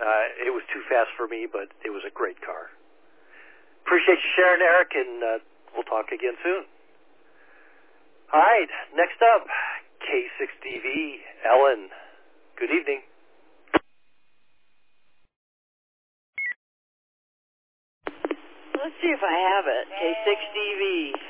It was too fast for me, but it was a great car. Appreciate you sharing, Eric, and we'll talk again soon. All right, next up, K6DV, Ellen. Good evening. Let's see if I have it. K6DV.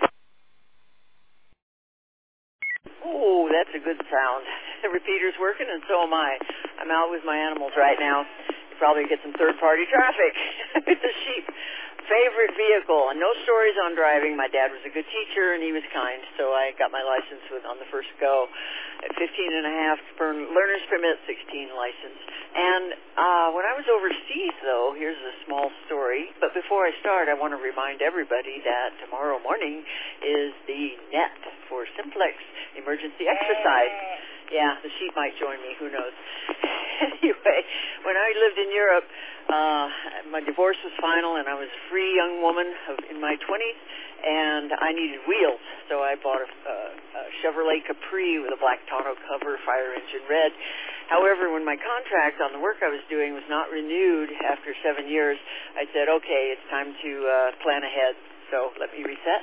Oh, that's a good sound. The repeater's working, and so am I. I'm out with my animals right now. You probably get some third-party traffic with the sheep. Favorite vehicle, and no stories on driving. My dad was a good teacher, and he was kind, so I got my license on the first go. At 15 and a half, learner's permit, 16 license. And when I was overseas, though, here's a small story. But before I start, I want to remind everybody that tomorrow morning is the NET for Simplex Emergency Exercise. Yeah, the sheep might join me. Who knows? Anyway, when I lived in Europe, my divorce was final, and I was a free young woman in my 20s, and I needed wheels. So I bought a Chevrolet Capri with a black tonneau cover, fire engine red. However, when my contract on the work I was doing was not renewed after 7 years, I said, okay, it's time to plan ahead. So let me reset.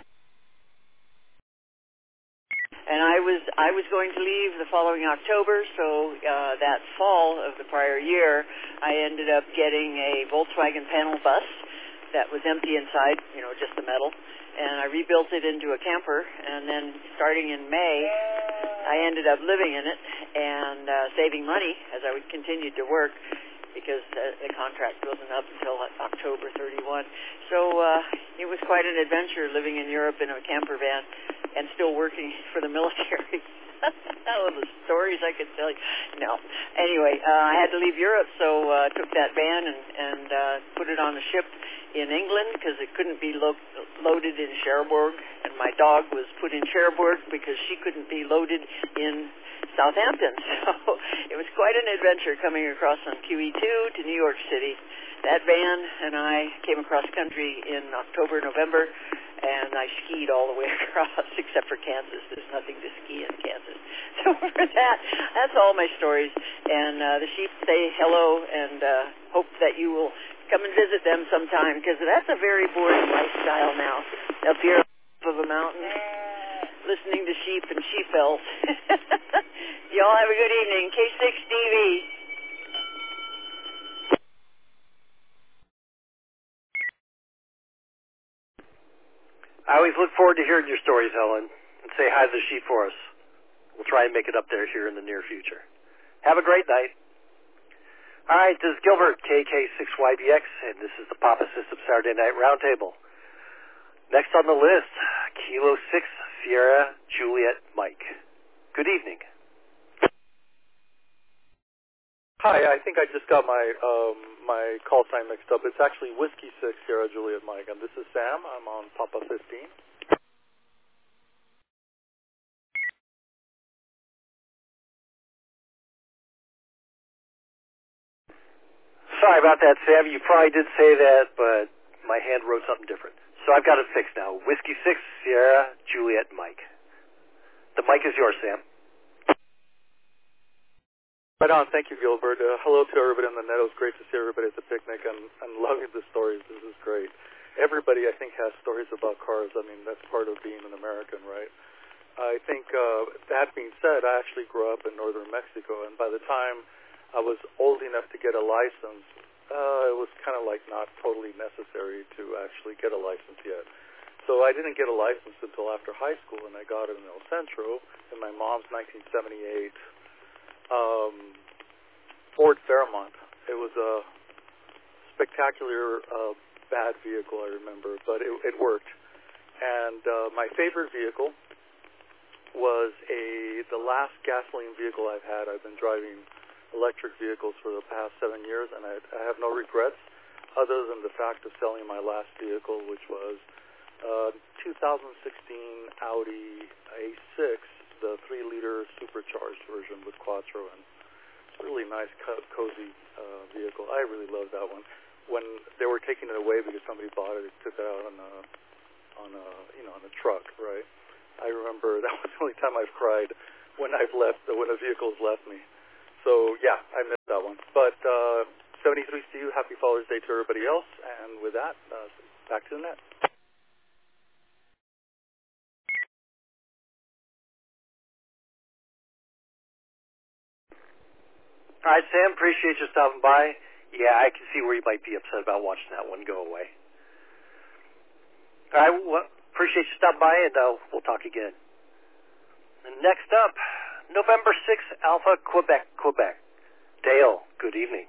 And I was going to leave the following October, so that fall of the prior year, I ended up getting a Volkswagen panel bus that was empty inside, just the metal, and I rebuilt it into a camper, and then starting in May, I ended up living in it and saving money as I would continue to work because the contract wasn't up until October 31. So it was quite an adventure living in Europe in a camper van and still working for the military. All the stories I could tell you. No. Anyway, I had to leave Europe, so I took that van and put it on a ship in England because it couldn't be loaded in Cherbourg, and my dog was put in Cherbourg because she couldn't be loaded in Southampton. So it was quite an adventure coming across on QE2 to New York City. That van and I came across country in October, November, and I skied all the way across except for Kansas. There's nothing to ski in Kansas. So for that's all my stories. And the sheep say hello and hope that you will come and visit them sometime because that's a very boring lifestyle now. Up here on top of a mountain, listening to sheep and sheep bells. Y'all have a good evening. K6DV. I always look forward to hearing your stories, Helen, and say hi to the sheep for us. We'll try and make it up there here in the near future. Have a great night. All right, this is Gilbert, KK6YBX, and this is the Papa System Saturday Night Roundtable. Next on the list, Kilo 6, Sierra, Juliet, Mike. Good evening. Hi, I think I just got my call sign mixed up. It's actually Whiskey 6, Sierra, Juliet, Mike, and this is Sam. I'm on Papa 15. Sorry about that, Sam. You probably did say that, but my hand wrote something different. So I've got it fixed now. Whiskey 6, Sierra, Juliet, Mike. The mic is yours, Sam. Right on. Thank you, Gilbert. Hello to everybody on the net. It was great to see everybody at the picnic and loving the stories. This is great. Everybody, I think, has stories about cars. I mean, that's part of being an American, right? I think that being said, I actually grew up in northern Mexico, and by the time I was old enough to get a license, it was kind of like not totally necessary to actually get a license yet. So I didn't get a license until after high school, and I got it in El Centro in my mom's 1978 Ford Fairmont. It was a spectacular bad vehicle, I remember, but it worked. And my favorite vehicle was the last gasoline vehicle I've had. I've been driving electric vehicles for the past 7 years, and I have no regrets other than the fact of selling my last vehicle, which was 2016 Audi A6, the 3-liter supercharged version with Quattro, and it's a really nice, cozy vehicle. I really love that one. When they were taking it away because somebody bought it, took it out on a truck, right? I remember that was the only time I've cried when a vehicle's left me. So yeah, I missed that one. But 75 73 to you. Happy Father's Day to everybody else. And with that, back to the net. All right, Sam, appreciate you stopping by. Yeah, I can see where you might be upset about watching that one go away. All right, well, appreciate you stopping by, and we'll talk again. And next up, November 6th, Alpha, Quebec. Dale, good evening.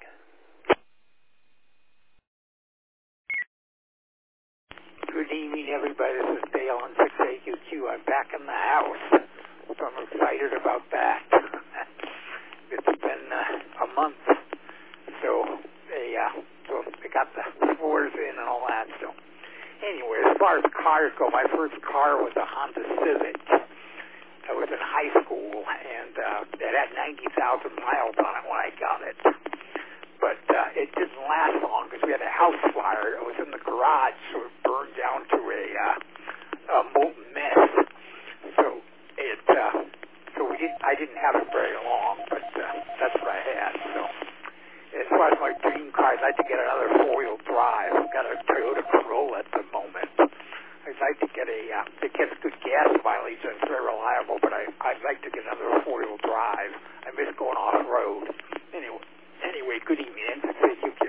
Good evening, everybody. This is Dale on 6AQQ. I'm back in the house, so I'm excited about that. It's been a month, so they got the floors in and all that. So anyway, as far as cars go, my first car was a Honda Civic. I was in high school, and it had 90,000 miles on it when I got it. But it didn't last long because we had a house fire. It was in the garage, so it burned down to a molten mess. So I didn't have it very long, but that's what I had. So as far as my dream car, I'd like to get another four-wheel drive. I've got a Toyota Corolla at the moment. I'd like to get it gets good gas mileage and it's very reliable, but I'd like to get another four-wheel drive. I miss going off-road. Anyway, good evening, and thank you.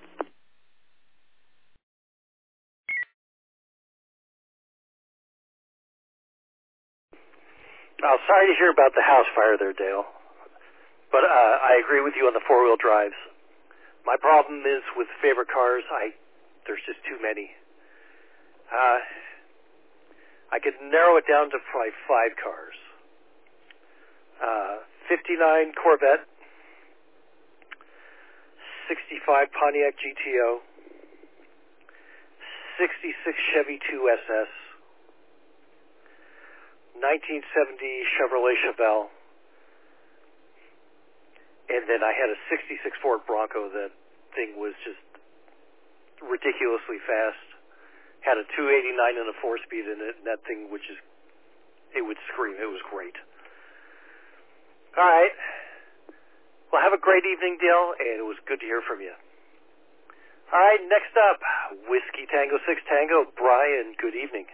Oh, sorry to hear about the house fire there, Dale. But I agree with you on the four-wheel drives. My problem is with favorite cars, there's just too many. I could narrow it down to probably 5 cars. 59 Corvette, 65 Pontiac GTO, 66 Chevy 2SS, 1970 Chevrolet Chevelle, and then I had a 66 Ford Bronco. That thing was just ridiculously fast. Had a 289 and a 4-speed in it, and that thing would scream. It was great. All right. Well, have a great evening, Dale, and it was good to hear from you. All right, next up, Whiskey Tango 6 Tango. Brian, good evening.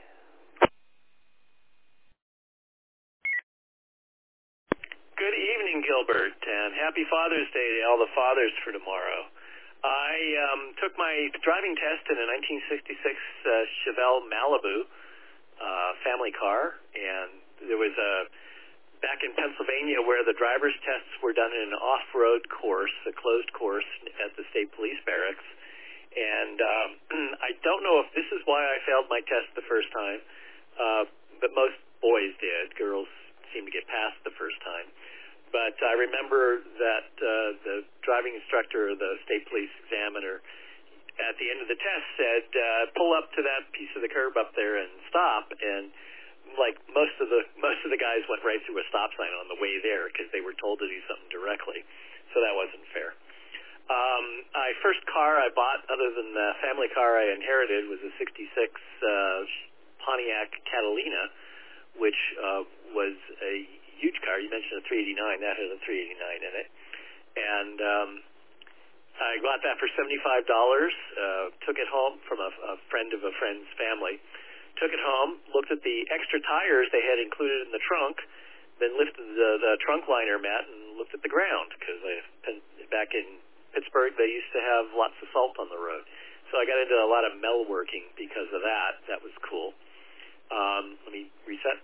Good evening, Gilbert, and happy Father's Day to all the fathers for tomorrow. I took my driving test in a 1966 Chevelle Malibu family car, and there was back in Pennsylvania where the driver's tests were done in an off-road course, a closed course at the state police barracks. And I don't know if this is why I failed my test the first time, but most boys did. Girls seemed to get past the first time. But I remember that the driving instructor, or the state police examiner, at the end of the test said, pull up to that piece of the curb up there and stop. And like most of the guys went right through a stop sign on the way there because they were told to do something directly. So that wasn't fair. My first car I bought, other than the family car I inherited, was a 66 Pontiac Catalina, which was a huge car. You mentioned a 389. That had a 389 in it. And I got that for $75. Took it home from a friend of a friend's family. Took it home, looked at the extra tires they had included in the trunk, then lifted the trunk liner mat and looked at the ground, because back in Pittsburgh they used to have lots of salt on the road. So I got into a lot of metalworking because of that. That was cool. Let me reset.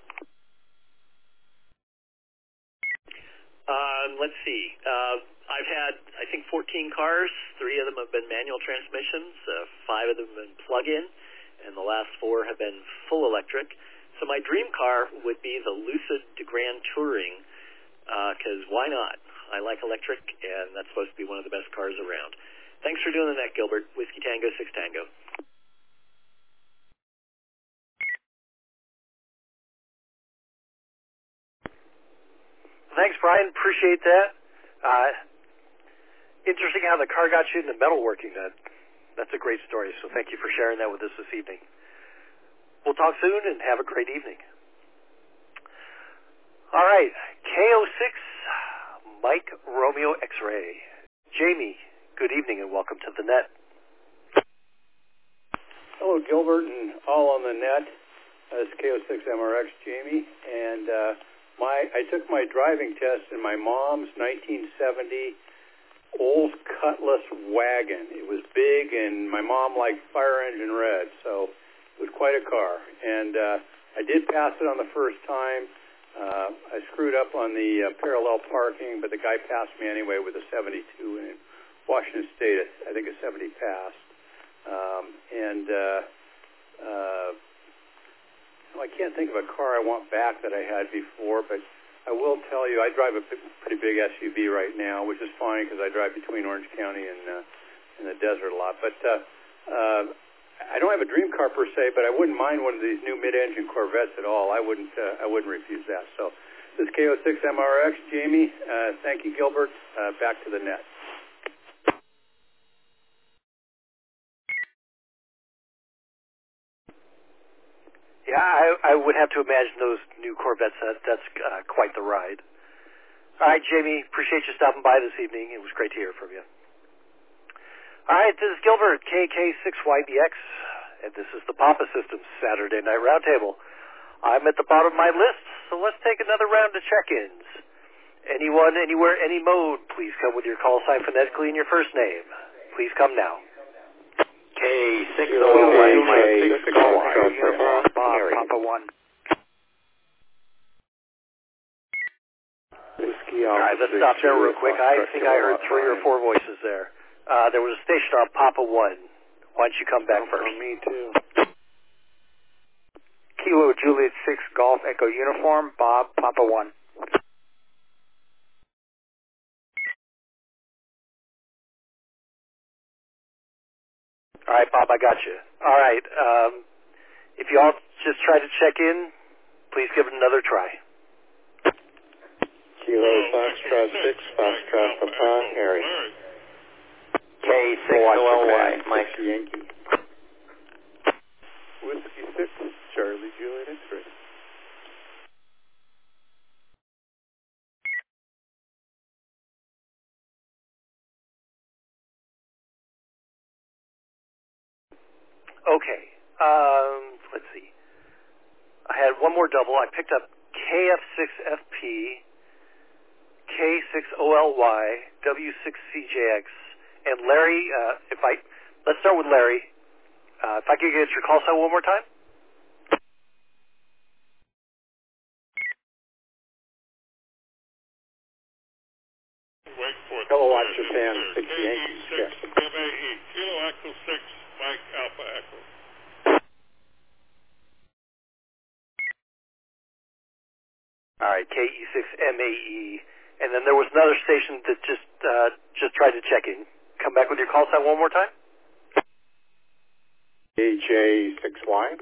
Let's see. I've had, I think, 14 cars. 3 of them have been manual transmissions. 5 of them have been plug-in, and the last 4 have been full electric. So my dream car would be the Lucid Grand Touring, because why not? I like electric, and that's supposed to be one of the best cars around. Thanks for doing that, Gilbert. Whiskey Tango 6 Tango. Thanks, Brian. Appreciate that. Interesting how the car got you into metalworking. That's a great story, so thank you for sharing that with us this evening. We'll talk soon, and have a great evening. All right, KO6, Mike Romeo X-Ray. Jamie, Good evening and welcome to the net. Hello, Gilbert and all on the net. This is KO6MRX Jamie, and I took my driving test in my mom's 1970 old Cutlass wagon. It was big, and my mom liked fire engine red, so it was quite a car. And I did pass it on the first time. I screwed up on the parallel parking, but the guy passed me anyway with a 72, and in Washington State, I think a 70 passed. I can't think of a car I want back that I had before, but I will tell you, I drive a pretty big SUV right now, which is fine because I drive between Orange County and the desert a lot. But I don't have a dream car per se, but I wouldn't mind one of these new mid-engine Corvettes at all. I wouldn't refuse that. So this is KO6MRX, Jamie. Thank you, Gilbert. Back to the net. Yeah, I would have to imagine those new Corvettes. That's quite the ride. All right, Jamie, appreciate you stopping by this evening. It was great to hear from you. All right, this is Gilbert, KK6YBX, and this is the Papa Systems Saturday Night Roundtable. I'm at the bottom of my list, so let's take another round of check-ins. Anyone, anywhere, any mode, please come with your call sign phonetically and your first name. Please come now. K6Y, Papa 1. All right, let's stop there real quick. I think I heard 3 or 4 voices there. There was a station on Papa 1. Why don't you come back first? Me too. Kilo Juliet 6 Golf Echo Uniform, Bob, Papa 1. All right, Bob, I got you. All right, if you all just try to check in, please give it another try. Kilo Foxtrot 6, Foxtrot Papa, Harry. K6OLY, Mike Yankee. Whiskey 6, Charlie Juliet X-Ray. Okay, let's see. I had one more double. I picked up KF6FP, K6OLY, W6CJX, and Larry, let's start with Larry. If I could get your call sign one more time. Kilowatt Japan 6 Yankees. Yes. MAE, Kilo Echo 6, Mike Alpha Echo. All right, KE6MAE, and then there was another station that just tried to check in. Come back with your call sign one more time. AJ6Y.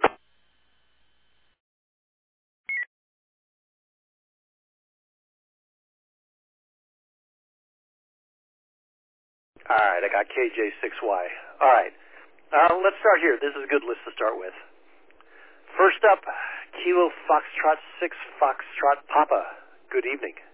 All right, I got KJ6Y. All right, let's start here. This is a good list to start with. First up, Kilo Foxtrot 6 Foxtrot Papa. Good evening.